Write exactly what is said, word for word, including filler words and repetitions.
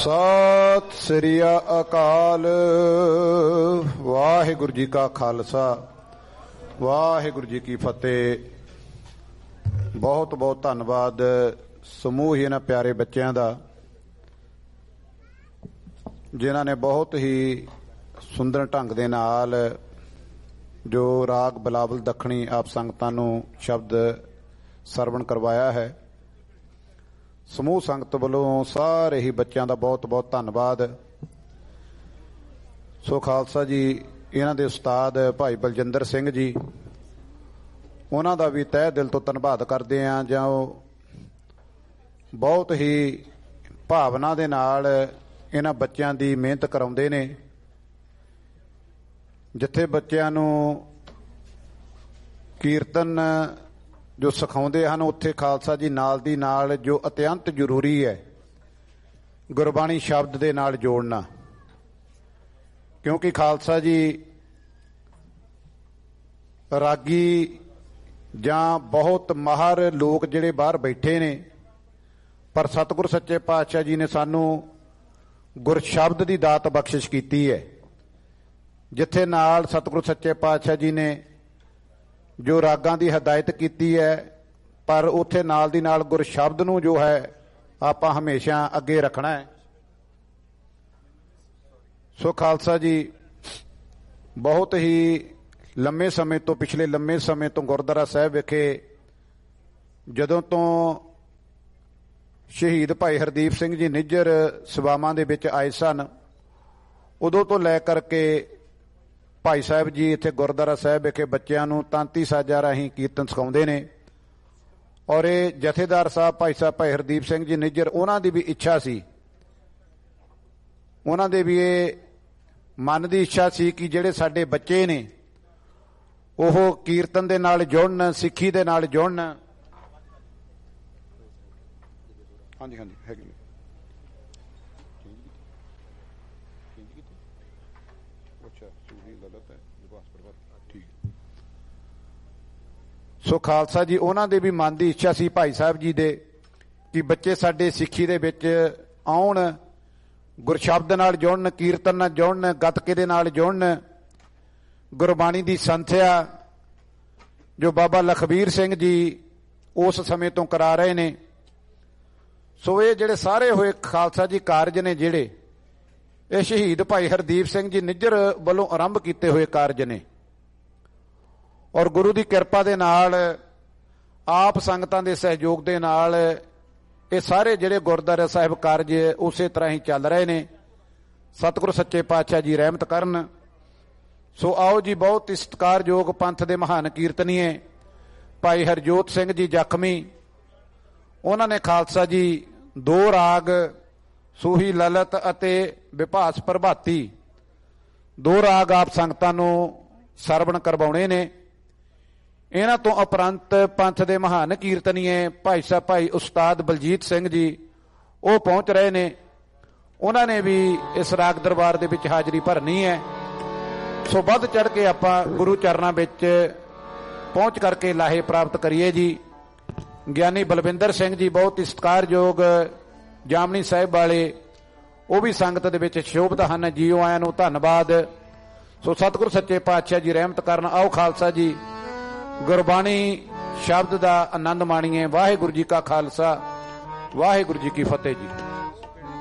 ਸਤਿ ਸ੍ਰੀ ਅਕਾਲ। ਵਾਹਿਗੁਰੂ ਜੀ ਕਾ ਖਾਲਸਾ, ਵਾਹਿਗੁਰੂ ਜੀ ਕੀ ਫਤਿਹ। ਬਹੁਤ ਬਹੁਤ ਧੰਨਵਾਦ ਸਮੂਹ ਇਹਨਾਂ ਪਿਆਰੇ ਬੱਚਿਆਂ ਦਾ, ਜਿਨ੍ਹਾਂ ਨੇ ਬਹੁਤ ਹੀ ਸੁੰਦਰ ਢੰਗ ਦੇ ਨਾਲ ਜੋ ਰਾਗ ਬਿਲਾਵਲ ਦੱਖਣੀ ਆਪ ਸੰਗਤਾਂ ਨੂੰ ਸ਼ਬਦ ਸਰਵਣ ਕਰਵਾਇਆ ਹੈ। ਸਮੂਹ ਸੰਗਤ ਵੱਲੋਂ ਸਾਰੇ ਹੀ ਬੱਚਿਆਂ ਦਾ ਬਹੁਤ ਬਹੁਤ ਧੰਨਵਾਦ। ਸੋ ਖਾਲਸਾ ਜੀ, ਇਹਨਾਂ ਦੇ ਉਸਤਾਦ ਭਾਈ ਬਲਜਿੰਦਰ ਸਿੰਘ ਜੀ, ਉਹਨਾਂ ਦਾ ਵੀ ਤਹਿ ਦਿਲ ਤੋਂ ਧੰਨਵਾਦ ਕਰਦੇ ਹਾਂ। ਜਾਂ ਉਹ ਬਹੁਤ ਹੀ ਭਾਵਨਾ ਦੇ ਨਾਲ ਇਹਨਾਂ ਬੱਚਿਆਂ ਦੀ ਮਿਹਨਤ ਕਰਾਉਂਦੇ ਨੇ। ਜਿੱਥੇ ਬੱਚਿਆਂ ਨੂੰ ਕੀਰਤਨ ਜੋ ਸਿਖਾਉਂਦੇ ਹਨ, ਉੱਥੇ ਖਾਲਸਾ ਜੀ ਨਾਲ ਦੀ ਨਾਲ ਜੋ ਅਤਿਅੰਤ ਜ਼ਰੂਰੀ ਹੈ ਗੁਰਬਾਣੀ ਸ਼ਬਦ ਦੇ ਨਾਲ ਜੋੜਨਾ, ਕਿਉਂਕਿ ਖਾਲਸਾ ਜੀ ਰਾਗੀ ਜਾਂ ਬਹੁਤ ਮਾਹਰ ਲੋਕ ਜਿਹੜੇ ਬਾਹਰ ਬੈਠੇ ਨੇ, ਪਰ ਸਤਿਗੁਰ ਸੱਚੇ ਪਾਤਸ਼ਾਹ ਜੀ ਨੇ ਸਾਨੂੰ ਗੁਰਸ਼ਬਦ ਦੀ ਦਾਤ ਬਖਸ਼ਿਸ਼ ਕੀਤੀ ਹੈ। ਜਿੱਥੇ ਨਾਲ ਸਤਿਗੁਰ ਸੱਚੇ ਪਾਤਸ਼ਾਹ ਜੀ ਨੇ ਜੋ ਰਾਗਾਂ ਦੀ ਹਦਾਇਤ ਕੀਤੀ ਹੈ, ਪਰ ਉੱਥੇ ਨਾਲ ਦੀ ਨਾਲ ਗੁਰਸ਼ਬਦ ਨੂੰ ਜੋ ਹੈ ਆਪਾਂ ਹਮੇਸ਼ਾ ਅੱਗੇ ਰੱਖਣਾ ਹੈ। ਸੋ ਖਾਲਸਾ ਜੀ, ਬਹੁਤ ਹੀ ਲੰਮੇ ਸਮੇਂ ਤੋਂ, ਪਿਛਲੇ ਲੰਮੇ ਸਮੇਂ ਤੋਂ ਗੁਰਦੁਆਰਾ ਸਾਹਿਬ ਵਿਖੇ ਜਦੋਂ ਤੋਂ ਸ਼ਹੀਦ ਭਾਈ ਹਰਦੀਪ ਸਿੰਘ ਜੀ ਨਿੱਜਰ ਸਭਾਵਾਂ ਦੇ ਵਿੱਚ ਆਏ ਸਨ, ਉਦੋਂ ਤੋਂ ਲੈ ਕਰਕੇ ਭਾਈ ਸਾਹਿਬ ਜੀ ਇੱਥੇ ਗੁਰਦੁਆਰਾ ਸਾਹਿਬ ਵਿਖੇ ਬੱਚਿਆਂ ਨੂੰ ਤਾਂਤੀ ਸਾਜ਼ਾਂ ਰਾਹੀਂ ਕੀਰਤਨ ਸਿਖਾਉਂਦੇ ਨੇ। ਔਰ ਇਹ ਜਥੇਦਾਰ ਸਾਹਿਬ ਭਾਈ ਸਾਹਿਬ ਭਾਈ ਹਰਦੀਪ ਸਿੰਘ ਜੀ ਨਿੱਜਰ, ਉਹਨਾਂ ਦੀ ਵੀ ਇੱਛਾ ਸੀ, ਉਹਨਾਂ ਦੇ ਵੀ ਇਹ ਮਨ ਦੀ ਇੱਛਾ ਸੀ ਕਿ ਜਿਹੜੇ ਸਾਡੇ ਬੱਚੇ ਨੇ ਉਹ ਕੀਰਤਨ ਦੇ ਨਾਲ ਜੁੜਨ, ਸਿੱਖੀ ਦੇ ਨਾਲ ਜੁੜਨ। ਹਾਂਜੀ ਹਾਂਜੀ ਹੈਗੀ। ਸੋ ਖਾਲਸਾ ਜੀ, ਉਹਨਾਂ ਦੇ ਵੀ ਮਨ ਦੀ ਇੱਛਾ ਸੀ ਭਾਈ ਸਾਹਿਬ ਜੀ ਦੇ ਕਿ ਬੱਚੇ ਸਾਡੇ ਸਿੱਖੀ ਦੇ ਵਿੱਚ ਆਉਣ, ਗੁਰਸ਼ਬਦ ਨਾਲ ਜੁੜਨ, ਕੀਰਤਨ ਨਾਲ ਜੁੜਨ, ਗੱਤਕੇ ਦੇ ਨਾਲ ਜੁੜਨ। ਗੁਰਬਾਣੀ ਦੀ ਸੰਥਿਆ ਜੋ ਬਾਬਾ ਲਖਬੀਰ ਸਿੰਘ ਜੀ ਉਸ ਸਮੇਂ ਤੋਂ ਕਰਾ ਰਹੇ ਨੇ। ਸੋ ਇਹ ਜਿਹੜੇ ਸਾਰੇ ਹੋਏ ਖਾਲਸਾ ਜੀ ਕਾਰਜ ਨੇ, ਜਿਹੜੇ ਇਹ ਸ਼ਹੀਦ ਭਾਈ ਹਰਦੀਪ ਸਿੰਘ ਜੀ ਨਿੱਜਰ ਵੱਲੋਂ ਆਰੰਭ ਕੀਤੇ ਹੋਏ ਕਾਰਜ ਨੇ। ਔਰ ਗੁਰੂ ਦੀ ਕਿਰਪਾ ਦੇ ਨਾਲ, ਆਪ ਸੰਗਤਾਂ ਦੇ ਸਹਿਯੋਗ ਦੇ ਨਾਲ ਇਹ ਸਾਰੇ ਜਿਹੜੇ ਗੁਰਦੁਆਰਾ ਸਾਹਿਬ ਕਾਰਜ ਉਸੇ ਤਰ੍ਹਾਂ ਹੀ ਚੱਲ ਰਹੇ ਨੇ। ਸਤਿਗੁਰੂ ਸੱਚੇ ਪਾਤਸ਼ਾਹ ਜੀ ਰਹਿਮਤ ਕਰਨ। ਸੋ ਆਓ ਜੀ, ਬਹੁਤ ਹੀ ਸਤਿਕਾਰਯੋਗ ਪੰਥ ਦੇ ਮਹਾਨ ਕੀਰਤਨੀਏ ਭਾਈ ਹਰਜੋਤ ਸਿੰਘ ਜੀ ਜ਼ਖਮੀ, ਉਹਨਾਂ ਨੇ ਖਾਲਸਾ ਜੀ ਦੋ ਰਾਗ ਸੂਹੀ ਲਲਿਤ ਅਤੇ ਵਿਭਾਸ ਪ੍ਰਭਾਤੀ, ਦੋ ਰਾਗ ਆਪ ਸੰਗਤਾਂ ਨੂੰ ਸਰਵਣ ਕਰਵਾਉਣੇ ਨੇ। ਇਹਨਾਂ ਤੋਂ ਉਪਰੰਤ ਪੰਥ ਦੇ ਮਹਾਨ ਕੀਰਤਨੀਏ ਭਾਈ ਸਾਹਿਬ ਭਾਈ ਉਸਤਾਦ ਬਲਜੀਤ ਸਿੰਘ ਜੀ, ਉਹ ਪਹੁੰਚ ਰਹੇ ਨੇ। ਉਹਨਾਂ ਨੇ ਵੀ ਇਸ ਰਾਗ ਦਰਬਾਰ ਦੇ ਵਿੱਚ ਹਾਜ਼ਰੀ ਭਰਨੀ ਹੈ। ਸੋ ਵੱਧ ਚੜ ਕੇ ਆਪਾਂ ਗੁਰੂ ਚਰਨਾਂ ਵਿੱਚ ਪਹੁੰਚ ਕਰਕੇ ਲਾਹੇ ਪ੍ਰਾਪਤ ਕਰੀਏ ਜੀ। ਗਿਆਨੀ ਬਲਵਿੰਦਰ ਸਿੰਘ ਜੀ, ਬਹੁਤ ਹੀ ਸਤਿਕਾਰਯੋਗ ਜਾਮਣੀ ਸਾਹਿਬ ਵਾਲੇ, ਉਹ ਵੀ ਸੰਗਤ ਦੇ ਵਿੱਚ ਸ਼ੋਭਤ ਹਨ। ਜੀਓ ਆਇਆਂ ਨੂੰ ਧੰਨਵਾਦ। ਸੋ ਸਤਿਗੁਰ ਸੱਚੇ ਪਾਤਸ਼ਾਹ ਜੀ ਰਹਿਮਤ ਕਰਨ। ਆਓ ਖਾਲਸਾ ਜੀ, ਗੁਰਬਾਣੀ ਸ਼ਬਦ ਦਾ ਆਨੰਦ ਮਾਣੀਏ। ਵਾਹਿਗੁਰੂ ਜੀ ਕਾ ਖਾਲਸਾ, ਵਾਹਿਗੁਰੂ ਜੀ ਕੀ ਫਤਿਹ ਜੀ।